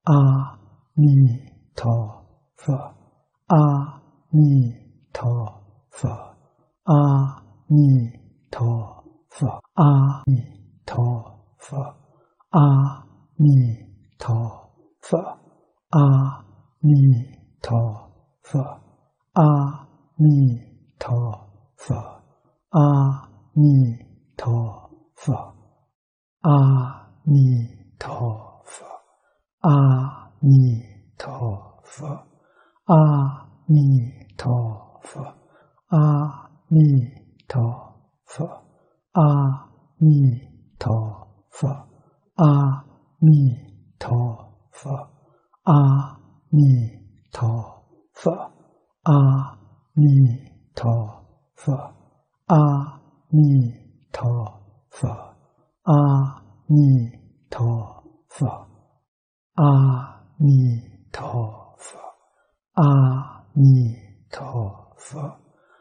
阿弥陀佛，阿弥陀佛，阿弥陀佛，阿弥陀佛，阿弥陀佛，阿弥陀佛，阿弥陀佛，阿弥陀佛，阿弥陀佛，阿弥陀佛，阿弥陀佛，阿弥陀佛，阿弥陀佛，阿弥陀佛，阿弥陀佛，阿弥陀佛，阿弥陀佛，阿弥陀佛，阿弥陀佛，阿弥陀佛。